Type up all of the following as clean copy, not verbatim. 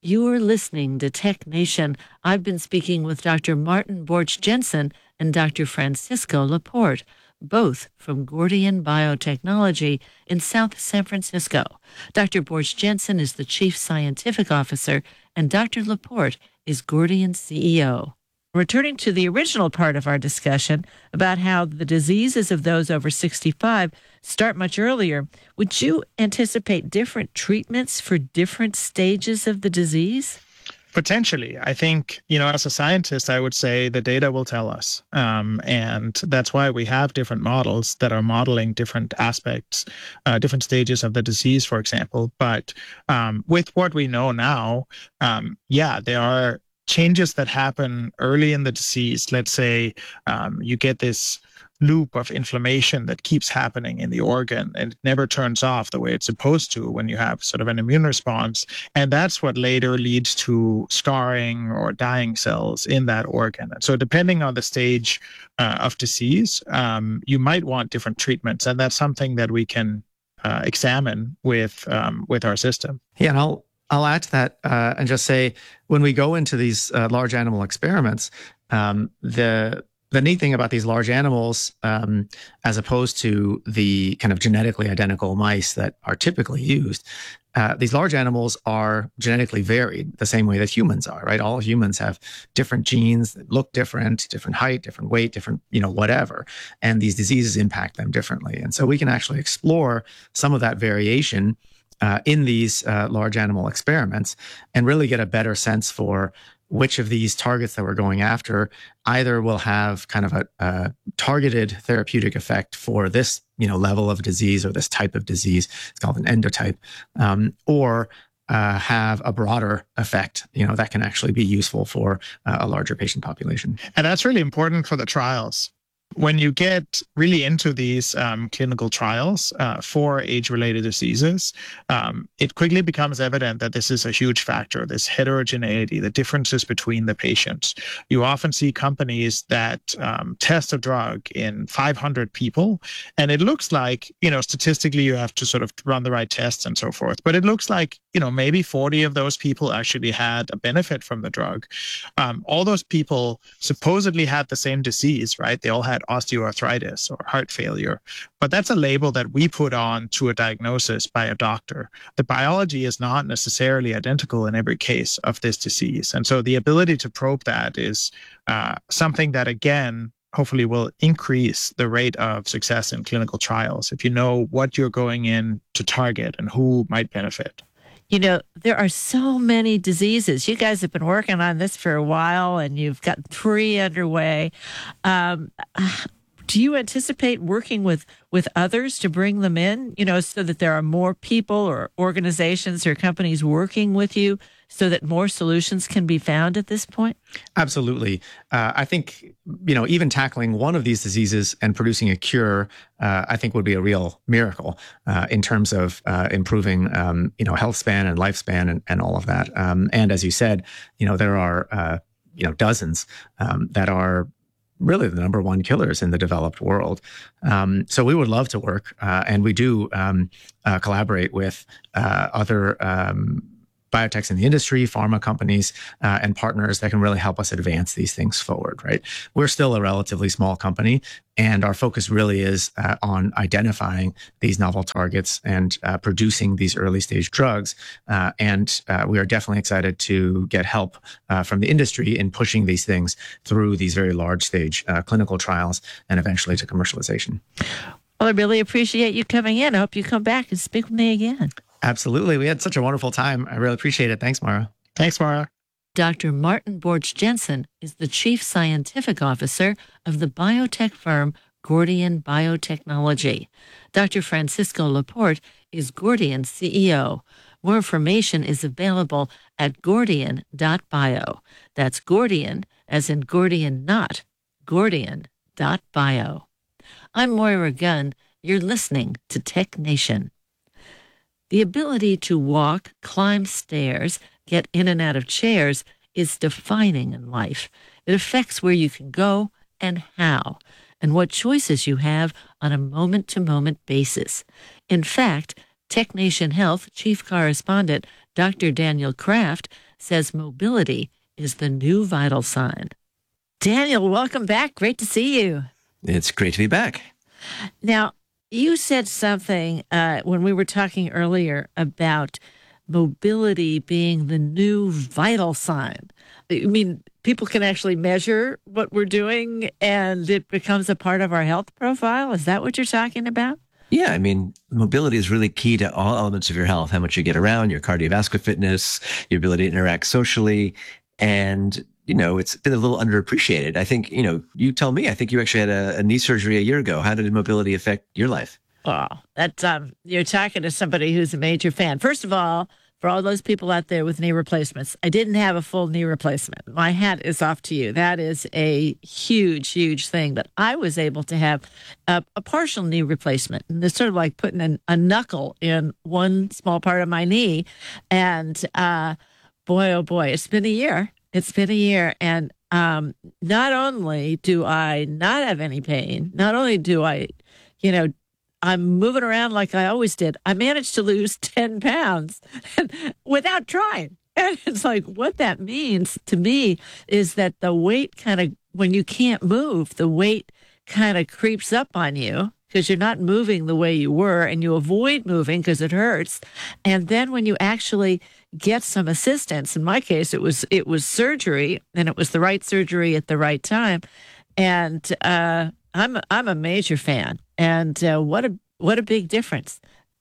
You're listening to Tech Nation. I've been speaking with Dr. Martin Borch Jensen and Dr. Francisco Laporte, both from Gordian Biotechnology in South San Francisco. Dr. Borch Jensen is the Chief Scientific Officer, and Dr. Laporte is Gordian's CEO. Returning to the original part of our discussion about how the diseases of those over 65 start much earlier, would you anticipate different treatments for different stages of the disease? Potentially. I think, as a scientist, I would say the data will tell us. And that's why we have different models that are modeling different aspects, different stages of the disease, for example. But with what we know now, there are changes that happen early in the disease. Let's say you get this loop of inflammation that keeps happening in the organ and it never turns off the way it's supposed to when you have sort of an immune response. And that's what later leads to scarring or dying cells in that organ. And so depending on the stage of disease, you might want different treatments. And that's something that we can examine with our system. Yeah, and I'll add to that and just say, when we go into these large animal experiments, the neat thing about these large animals, as opposed to the kind of genetically identical mice that are typically used, these large animals are genetically varied the same way that humans are, right? All humans have different genes that look different height, different weight, different, whatever. And these diseases impact them differently. And so we can actually explore some of that variation in these large animal experiments and really get a better sense for which of these targets that we're going after either will have kind of a targeted therapeutic effect for this, level of disease or this type of disease. It's called an endotype, or have a broader effect, that can actually be useful for a larger patient population. And that's really important for the trials. When you get really into these clinical trials for age-related diseases, it quickly becomes evident that this is a huge factor, this heterogeneity, the differences between the patients. You often see companies that test a drug in 500 people, and it looks like, statistically you have to sort of run the right tests and so forth, but it looks like, maybe 40 of those people actually had a benefit from the drug. All those people supposedly had the same disease, right? They all had osteoarthritis or heart failure. But that's a label that we put on to a diagnosis by a doctor. The biology is not necessarily identical in every case of this disease. And so the ability to probe that is something that, again, hopefully will increase the rate of success in clinical trials if you know what you're going in to target and who might benefit. There are so many diseases. You guys have been working on this for a while, and you've got 3 underway. Do you anticipate working with others to bring them in, so that there are more people or organizations or companies working with you so that more solutions can be found at this point? Absolutely. I think, even tackling one of these diseases and producing a cure, I think would be a real miracle in terms of improving, health span and lifespan and all of that. And as you said, there are, dozens that are really the number one killers in the developed world. So we would love to work, and we do collaborate with other biotechs in the industry, pharma companies, and partners that can really help us advance these things forward, right? We're still a relatively small company, and our focus really is on identifying these novel targets and producing these early stage drugs. And we are definitely excited to get help from the industry in pushing these things through these very large stage clinical trials and eventually to commercialization. Well, I really appreciate you coming in. I hope you come back and speak with me again. Absolutely. We had such a wonderful time. I really appreciate it. Thanks, Mara. Thanks, Mara. Dr. Martin Borch Jensen is the Chief Scientific Officer of the biotech firm Gordian Biotechnology. Dr. Francisco Laporte is Gordian's CEO. More information is available at gordian.bio. That's Gordian, as in Gordian not, gordian.bio. I'm Moira Gunn. You're listening to Tech Nation. The ability to walk, climb stairs, get in and out of chairs is defining in life. It affects where you can go and how, and what choices you have on a moment-to-moment basis. In fact, Tech Nation Health Chief Correspondent Dr. Daniel Kraft says mobility is the new vital sign. Daniel, welcome back. Great to see you. It's great to be back. Now, you said something when we were talking earlier about mobility being the new vital sign. I mean, people can actually measure what we're doing and it becomes a part of our health profile. Is that what you're talking about? Yeah, I mean, mobility is really key to all elements of your health, how much you get around, your cardiovascular fitness, your ability to interact socially. And, it's been a little underappreciated. I think, you tell me, I think you actually had a knee surgery a year ago. How did mobility affect your life? Oh, that's you're talking to somebody who's a major fan. First of all, for all those people out there with knee replacements, I didn't have a full knee replacement. My hat is off to you. That is a huge, huge thing. But I was able to have a partial knee replacement. And it's sort of like putting a knuckle in one small part of my knee. And boy, oh boy, it's been a year. And not only do I not have any pain, not only do I, I'm moving around like I always did. I managed to lose 10 pounds without trying. And it's like, what that means to me is that the weight when you can't move, the weight kind of creeps up on you because you're not moving the way you were and you avoid moving because it hurts. And then when you actually get some assistance, in my case, it was surgery, and it was the right surgery at the right time. And I'm a major fan. And what a big difference.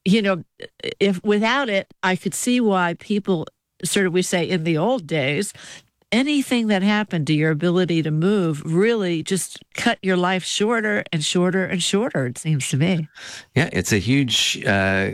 If without it, I could see why people we say in the old days, anything that happened to your ability to move really just cut your life shorter and shorter and shorter, it seems to me. Yeah, it's a huge,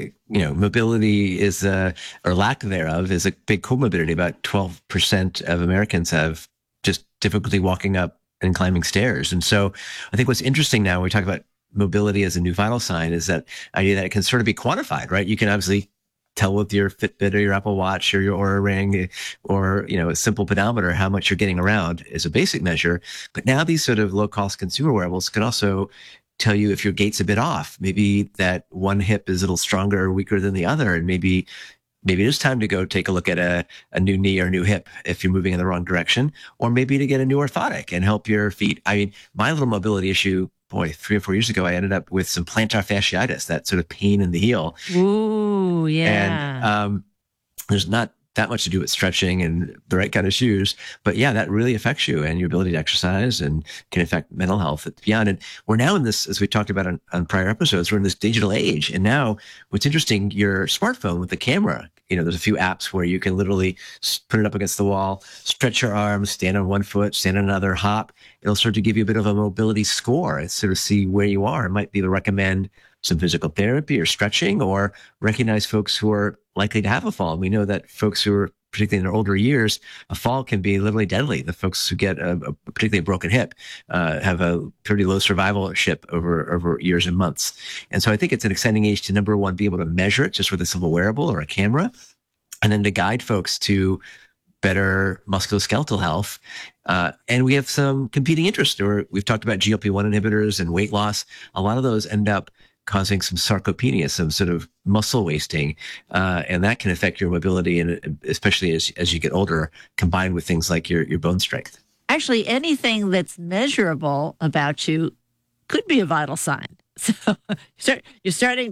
mobility is, or lack thereof, is a big comorbidity. About 12% of Americans have just difficulty walking up and climbing stairs. And so I think what's interesting now when we talk about mobility as a new vital sign is that idea that it can sort of be quantified, right? You can obviously tell with your Fitbit or your Apple Watch or your Oura Ring or, a simple pedometer how much you're getting around is a basic measure. But now these sort of low-cost consumer wearables can also tell you if your gait's a bit off. Maybe that one hip is a little stronger or weaker than the other. And maybe it is time to go take a look at a new knee or new hip if you're moving in the wrong direction, or maybe to get a new orthotic and help your feet. I mean, my little mobility issue, 3 or 4 years ago, I ended up with some plantar fasciitis, that sort of pain in the heel. Ooh, yeah. And there's not that much to do with stretching and the right kind of shoes, but yeah, that really affects you and your ability to exercise and can affect mental health beyond. And we're now in this, as we talked about on prior episodes, we're in this digital age. And now what's interesting, your smartphone with the camera, there's a few apps where you can literally put it up against the wall, stretch your arms, stand on one foot, stand on another, hop. It'll start to give you a bit of a mobility score and sort of see where you are. It might be to recommend some physical therapy or stretching, or recognize folks who are likely to have a fall. We know that folks who are particularly in their older years, a fall can be literally deadly. The folks who get particularly a broken hip have a pretty low survivalship over years and months. And so I think it's an exciting age to, number one, be able to measure it just with a simple wearable or a camera, and then to guide folks to better musculoskeletal health. And we have some competing interests. We've talked about GLP-1 inhibitors and weight loss. A lot of those end up causing some sarcopenia, some sort of muscle wasting, and that can affect your mobility, and especially as you get older, combined with things like your bone strength. Actually, anything that's measurable about you could be a vital sign. So you're starting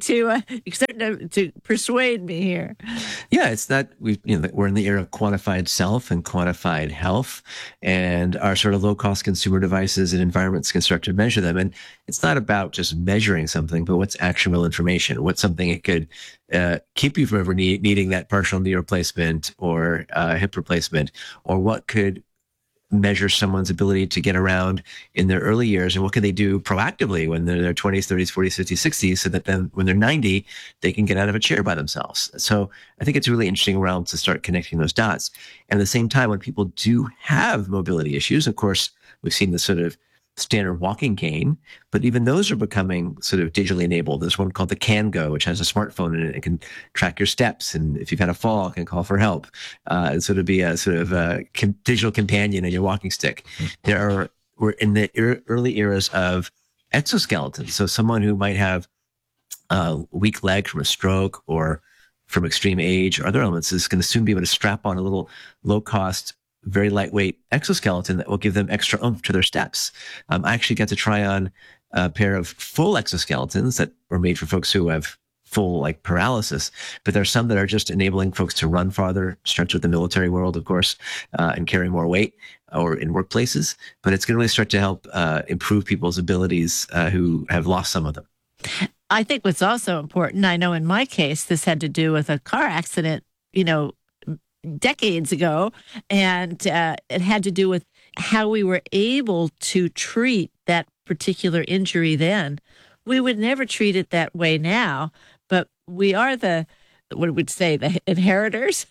to persuade me here. Yeah, it's not we're in the era of quantified self and quantified health, and our sort of low cost consumer devices and environments can start to measure them. And it's not about just measuring something, but what's actionable information. What's something it could keep you from ever needing that partial knee replacement or hip replacement, or what could measure someone's ability to get around in their early years, and what can they do proactively when they're in their 20s, 30s, 40s, 50s, 60s, so that then when they're 90, they can get out of a chair by themselves. So I think it's a really interesting realm to start connecting those dots. And at the same time, when people do have mobility issues, of course, we've seen the sort of standard walking cane, but even those are becoming sort of digitally enabled. There's one called the CanGo, which has a smartphone in it. It can track your steps, and if you've had a fall, it can call for help. And so to be a sort of a digital companion in your walking stick. We're in the early eras of exoskeletons. So someone who might have a weak leg from a stroke or from extreme age or other elements is going to soon be able to strap on a little low-cost, very lightweight exoskeleton that will give them extra oomph to their steps. I actually got to try on a pair of full exoskeletons that were made for folks who have full like paralysis, but there are some that are just enabling folks to run farther, stretch with the military world, of course, and carry more weight or in workplaces. But it's going to really start to help improve people's abilities who have lost some of them. I think what's also important, I know in my case, this had to do with a car accident, decades ago, and it had to do with how we were able to treat that particular injury then. We would never treat it that way now, but we are the inheritors.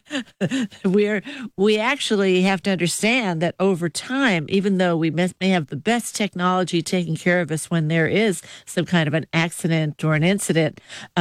We actually have to understand that over time, even though we may have the best technology taking care of us when there is some kind of an accident or an incident,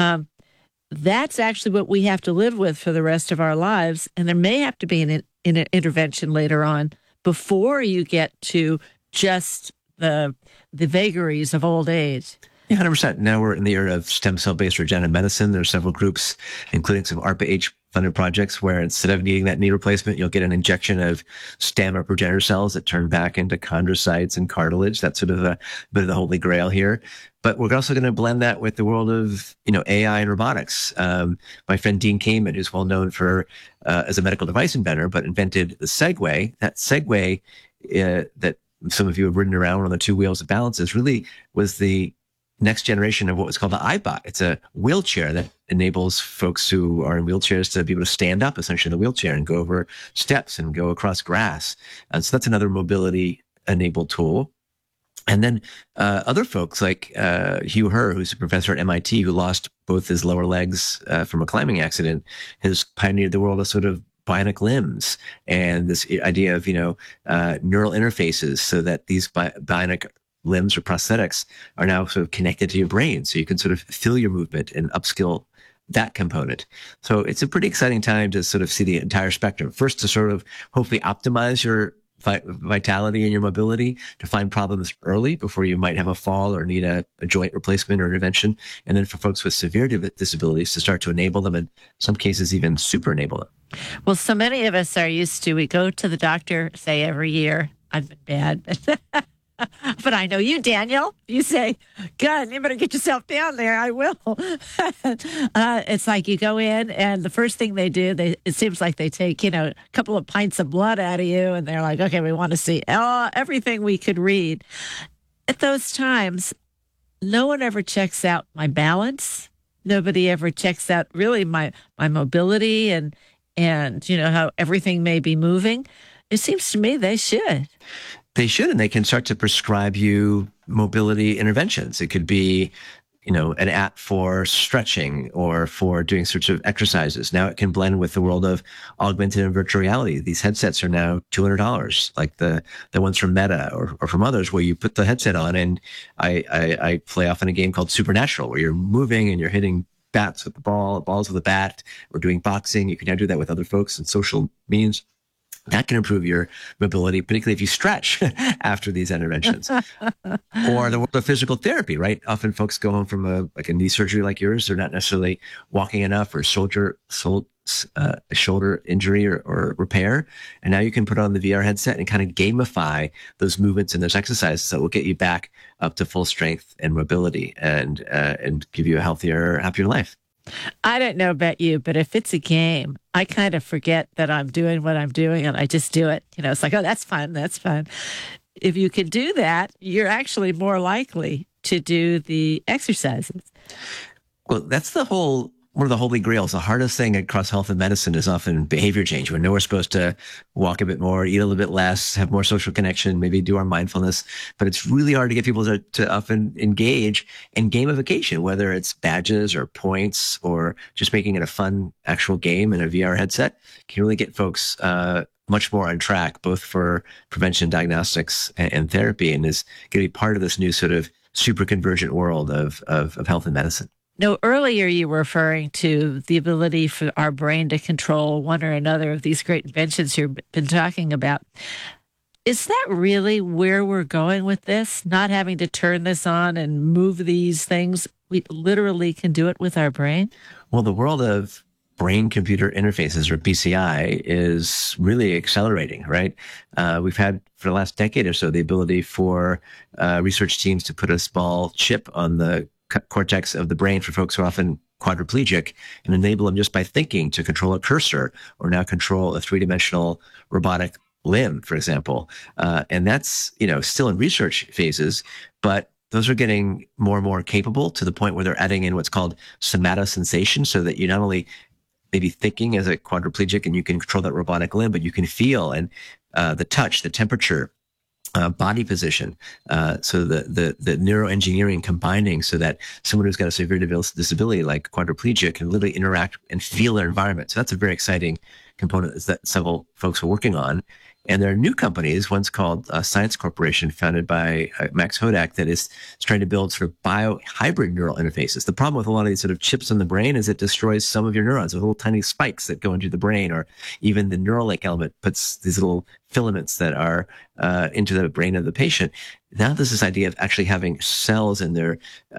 that's actually what we have to live with for the rest of our lives. And there may have to be an intervention later on before you get to just the vagaries of old age. Yeah, 100%. Now we're in the era of stem cell-based regenerative medicine. There are several groups, including some ARPA-H funded projects where instead of needing that knee replacement, you'll get an injection of stem-up regenerator cells that turn back into chondrocytes and cartilage. That's sort of a bit of the holy grail here. But we're also going to blend that with the world of, AI and robotics. My friend Dean Kamen, who's well known for as a medical device inventor, but invented the Segway. That Segway that some of you have ridden around on the two wheels of balances really was the next generation of what was called the iBot. It's a wheelchair that enables folks who are in wheelchairs to be able to stand up essentially in the wheelchair and go over steps and go across grass. And so that's another mobility enabled tool. And then other folks like Hugh Herr, who's a professor at MIT, who lost both his lower legs from a climbing accident, has pioneered the world of sort of bionic limbs and this idea of, neural interfaces so that these bionic limbs or prosthetics are now sort of connected to your brain. So you can sort of feel your movement and upskill that component. So it's a pretty exciting time to sort of see the entire spectrum. First, to sort of hopefully optimize your vitality and your mobility, to find problems early before you might have a fall or need a joint replacement or intervention. And then for folks with severe disabilities to start to enable them, in some cases even super enable them. Well, so many of us are used to, we go to the doctor, say every year. I've been bad, but I know you, Daniel. You say, God, you better get yourself down there. I will. It's like you go in and the first thing they do, it seems like they take, a couple of pints of blood out of you and they're like, okay, we want to see everything we could read. At those times, no one ever checks out my balance. Nobody ever checks out really my mobility and how everything may be moving. It seems to me they should. They should, and they can start to prescribe you mobility interventions. It could be, an app for stretching or for doing sorts of exercises. Now it can blend with the world of augmented and virtual reality. These headsets are now $200, like the ones from Meta or from others, where you put the headset on and I play often a game called Supernatural, where you're moving and you're hitting bats with the balls with a bat. We're doing boxing. You can now do that with other folks and social means. That can improve your mobility, particularly if you stretch after these interventions. Or the world of physical therapy, right? Often folks go home from a knee surgery like yours. They're not necessarily walking enough or shoulder injury or repair. And now you can put on the VR headset and kind of gamify those movements and those exercises that will get you back up to full strength and mobility and give you a healthier, happier life. I don't know about you, but if it's a game, I kind of forget that I'm doing what I'm doing and I just do it. It's like, oh, that's fun. That's fun. If you can do that, you're actually more likely to do the exercises. Well, that's one of the holy grails. The hardest thing across health and medicine is often behavior change. We know we're supposed to walk a bit more, eat a little bit less, have more social connection, maybe do our mindfulness. But it's really hard to get people to often engage in gamification, whether it's badges or points or just making it a fun actual game in a VR headset can really get folks much more on track, both for prevention, diagnostics, and therapy, and is going to be part of this new sort of super convergent world of health and medicine. No, earlier you were referring to the ability for our brain to control one or another of these great inventions you've been talking about. Is that really where we're going with this? Not having to turn this on and move these things we literally can do it with our brain? Well, the world of brain-computer interfaces, or BCI, is really accelerating, right? We've had, for the last decade or so, the ability for research teams to put a small chip on the cortex of the brain for folks who are often quadriplegic and enable them just by thinking to control a cursor or now control a three-dimensional robotic limb, for example. And that's, still in research phases, but those are getting more and more capable to the point where they're adding in what's called somatosensation, so that you not only maybe thinking as a quadriplegic and you can control that robotic limb, but you can feel and the touch, the temperature, body position. So the neuroengineering combining so that someone who's got a severe disability like quadriplegia can literally interact and feel their environment. So that's a very exciting component that several folks are working on. And there are new companies, one's called Science Corporation, founded by Max Hodak, that is trying to build sort of bio-hybrid neural interfaces. The problem with a lot of these sort of chips in the brain is it destroys some of your neurons with little tiny spikes that go into the brain, or even the Neuralink element puts these little filaments that are into the brain of the patient. Now there's this idea of actually having cells in their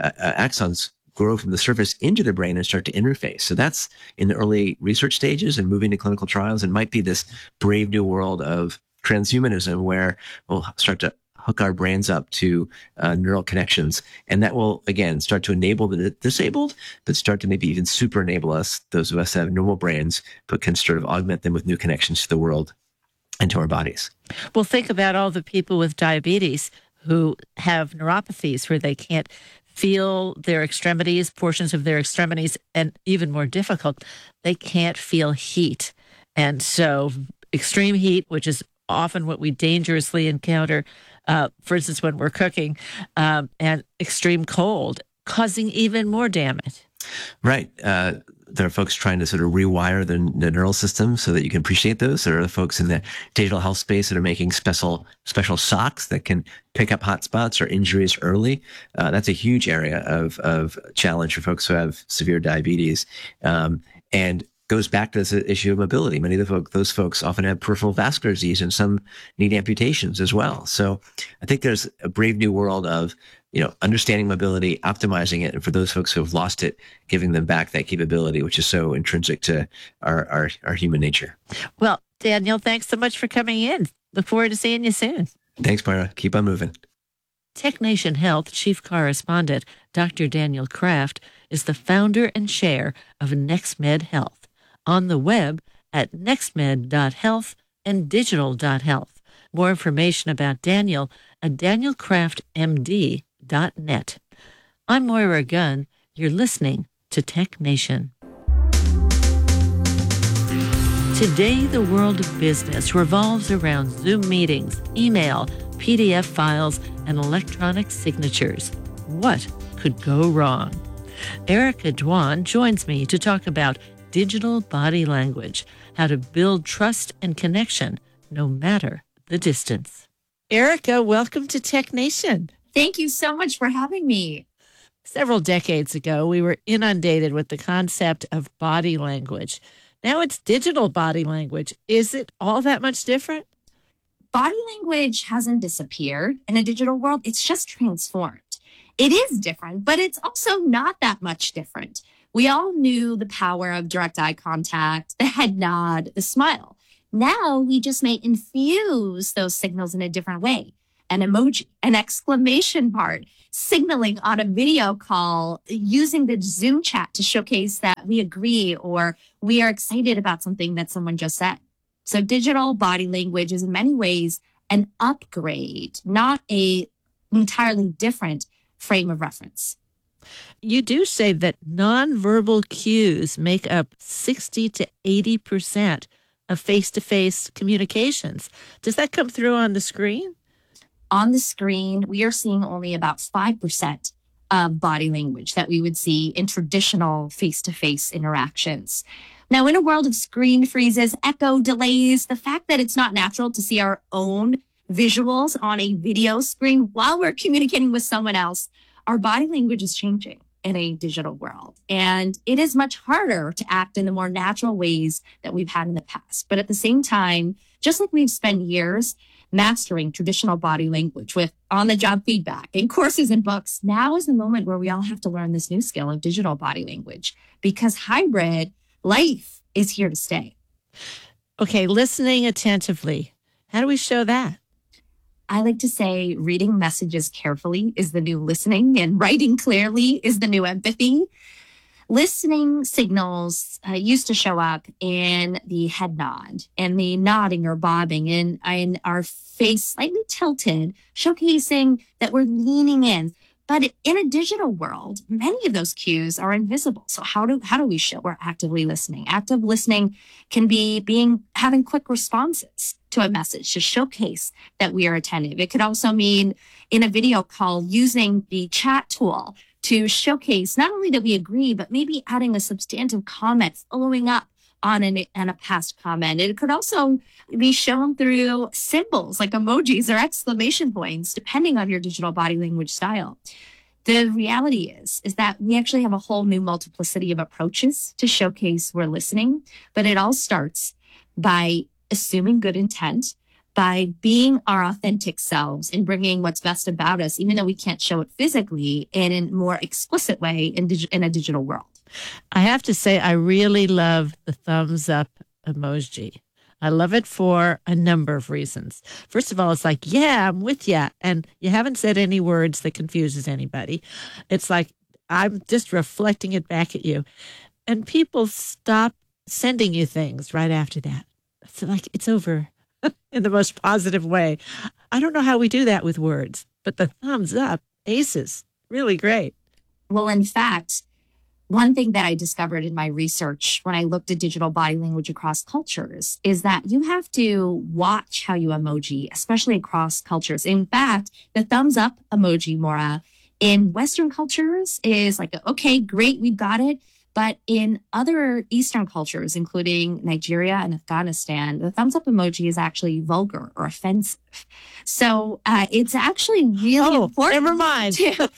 axons grow from the surface into the brain and start to interface. So that's in the early research stages and moving to clinical trials, and might be this brave new world of transhumanism where we'll start to hook our brains up to neural connections. And that will, again, start to enable the disabled, but start to maybe even super enable us, those of us that have normal brains, but can sort of augment them with new connections to the world and to our bodies. Well, think about all the people with diabetes who have neuropathies where they can't feel their extremities, portions of their extremities, and even more difficult, they can't feel heat. And so extreme heat, which is often what we dangerously encounter, for instance, when we're cooking, and extreme cold, causing even more damage. Right. There are folks trying to sort of rewire the neural system so that you can appreciate those. There are folks in the digital health space that are making special socks that can pick up hot spots or injuries early. That's a huge area of challenge for folks who have severe diabetes. And goes back to this issue of mobility. Many of those folks often have peripheral vascular disease, and some need amputations as well. So I think there's a brave new world of, understanding mobility, optimizing it, and for those folks who have lost it, giving them back that capability, which is so intrinsic to our human nature. Well, Daniel, thanks so much for coming in. Look forward to seeing you soon. Thanks, Myra. Keep on moving. TechNation Health Chief Correspondent Dr. Daniel Kraft is the founder and chair of NextMed Health, on the web at nextmed.health and digital.health. More information about Daniel at danielkraftmd.net. I'm Moira Gunn. You're listening to Tech Nation. Today, the world of business revolves around Zoom meetings, email, PDF files, and electronic signatures. What could go wrong? Erica Dwan joins me to talk about digital body language, how to build trust and connection no matter the distance. Erica, welcome to Tech Nation. Thank you so much for having me. Several decades ago, we were inundated with the concept of body language. Now it's digital body language. Is it all that much different? Body language hasn't disappeared in a digital world. It's just transformed. It is different, but it's also not that much different. We all knew the power of direct eye contact, the head nod, the smile. Now we just may infuse those signals in a different way. An emoji, an exclamation mark, signaling on a video call, using the Zoom chat to showcase that we agree or we are excited about something that someone just said. So digital body language is in many ways an upgrade, not an entirely different frame of reference. You do say that nonverbal cues make up 60 to 80% of face-to-face communications. Does that come through on the screen? On the screen, we are seeing only about 5% of body language that we would see in traditional face-to-face interactions. Now, in a world of screen freezes, echo delays, the fact that it's not natural to see our own visuals on a video screen while we're communicating with someone else, our body language is changing in a digital world. And it is much harder to act in the more natural ways that we've had in the past. But at the same time, just like we've spent years mastering traditional body language with on-the-job feedback and courses and books. Now is the moment where we all have to learn this new skill of digital body language because hybrid life is here to stay. Okay, listening attentively. How do we show that? I like to say reading messages carefully is the new listening and writing clearly is the new empathy. Listening signals used to show up in the head nod and the nodding or bobbing and our face slightly tilted, showcasing that we're leaning in. But in a digital world, many of those cues are invisible. So how do we show we're actively listening? Active listening can be having quick responses to a message to showcase that we are attentive. It could also mean in a video call using the chat tool to showcase not only that we agree, but maybe adding a substantive comment, following up on a past comment. It could also be shown through symbols like emojis or exclamation points, depending on your digital body language style. The reality is that we actually have a whole new multiplicity of approaches to showcase we're listening, but it all starts by assuming good intent, by being our authentic selves and bringing what's best about us, even though we can't show it physically, in a more explicit way in a digital world. I have to say, I really love the thumbs up emoji. I love it for a number of reasons. First of all, it's like, yeah, I'm with you. And you haven't said any words that confuses anybody. It's like, I'm just reflecting it back at you. And people stop sending you things right after that. It's like, it's over. In the most positive way. I don't know how we do that with words, but the thumbs up, aces, really great. Well, in fact, one thing that I discovered in my research when I looked at digital body language across cultures is that you have to watch how you emoji, especially across cultures. In fact, the thumbs up emoji, Maura, in Western cultures is like, okay, great, we've got it. But in other Eastern cultures, including Nigeria and Afghanistan, the thumbs up emoji is actually vulgar or offensive. So it's actually really important. Never mind.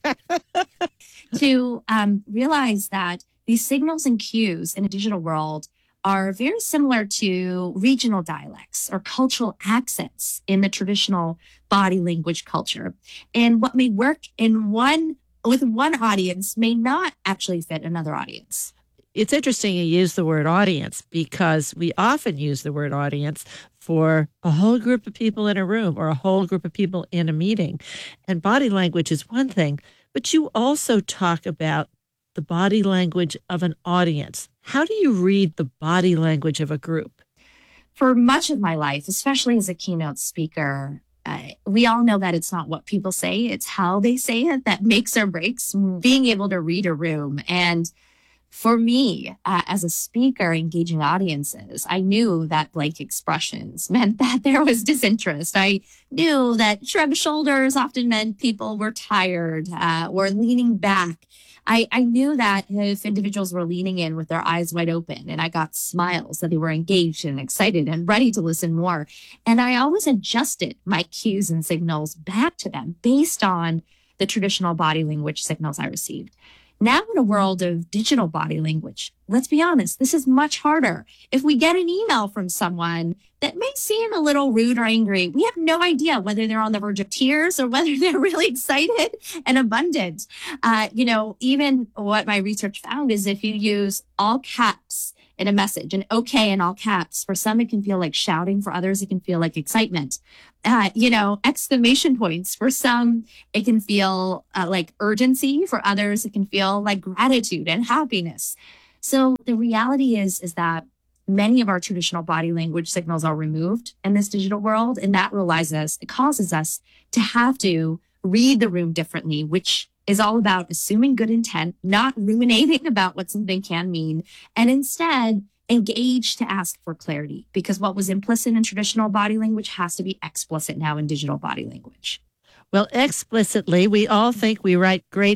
to realize that these signals and cues in a digital world are very similar to regional dialects or cultural accents in the traditional body language culture. And what may work with one audience may not actually fit another audience. It's interesting you use the word audience because we often use the word audience for a whole group of people in a room or a whole group of people in a meeting. And body language is one thing, but you also talk about the body language of an audience. How do you read the body language of a group? For much of my life, especially as a keynote speaker, we all know that it's not what people say, it's how they say it that makes or breaks being able to read a room. And for me, as a speaker engaging audiences, I knew that blank expressions meant that there was disinterest. I knew that shrugged shoulders often meant people were tired or leaning back. I knew that if individuals were leaning in with their eyes wide open and I got smiles, that they were engaged and excited and ready to listen more. And I always adjusted my cues and signals back to them based on the traditional body language signals I received. Now in a world of digital body language, let's be honest, this is much harder. If we get an email from someone that may seem a little rude or angry, we have no idea whether they're on the verge of tears or whether they're really excited and abundant. Even what my research found is if you use all caps in a message and okay in all caps, for some it can feel like shouting, for others it can feel like excitement. Exclamation points. For some, it can feel like urgency. For others, it can feel like gratitude and happiness. So the reality is that many of our traditional body language signals are removed in this digital world. And that causes us to have to read the room differently, which is all about assuming good intent, not ruminating about what something can mean, and instead engage to ask for clarity, because what was implicit in traditional body language has to be explicit now in digital body language. Well, explicitly, we all think we write great